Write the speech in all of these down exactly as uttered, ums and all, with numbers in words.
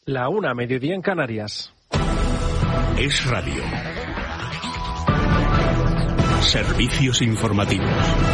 La una, mediodía en Canarias. Es Radio. Servicios informativos.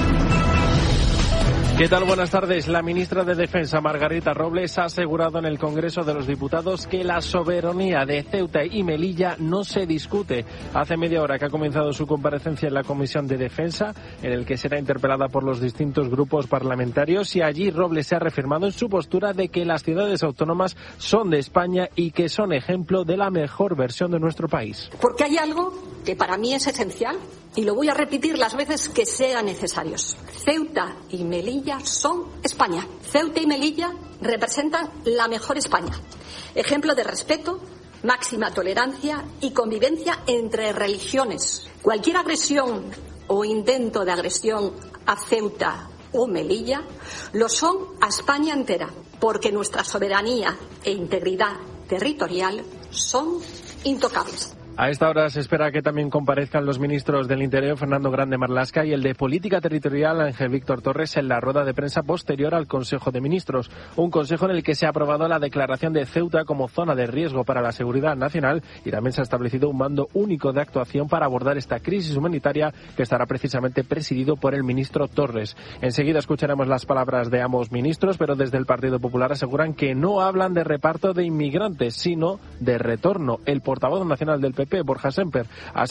¿Qué tal? Buenas tardes. La ministra de Defensa, Margarita Robles, ha asegurado en el Congreso de los Diputados que la soberanía de Ceuta y Melilla no se discute. Hace media hora que ha comenzado su comparecencia en la Comisión de Defensa, en el que será interpelada por los distintos grupos parlamentarios, y allí Robles se ha reafirmado en su postura de que las ciudades autónomas son de España y que son ejemplo de la mejor versión de nuestro país. Porque hay algo que para mí es esencial y lo voy a repetir las veces que sean necesarios. Ceuta y Melilla son España. Ceuta y Melilla representan la mejor España. Ejemplo de respeto, máxima tolerancia y convivencia entre religiones. Cualquier agresión o intento de agresión a Ceuta o Melilla lo son a España entera, porque nuestra soberanía e integridad territorial son intocables. A esta hora se espera que también comparezcan los ministros del Interior, Fernando Grande Marlaska, y el de Política Territorial, Ángel Víctor Torres, en la rueda de prensa posterior al Consejo de Ministros. Un consejo en el que se ha aprobado la declaración de Ceuta como zona de riesgo para la seguridad nacional, y también se ha establecido un mando único de actuación para abordar esta crisis humanitaria, que estará precisamente presidido por el ministro Torres. Enseguida escucharemos las palabras de ambos ministros, pero desde el Partido Popular aseguran que no hablan de reparto de inmigrantes, sino de retorno. El portavoz nacional del P P, Borja Semper, ha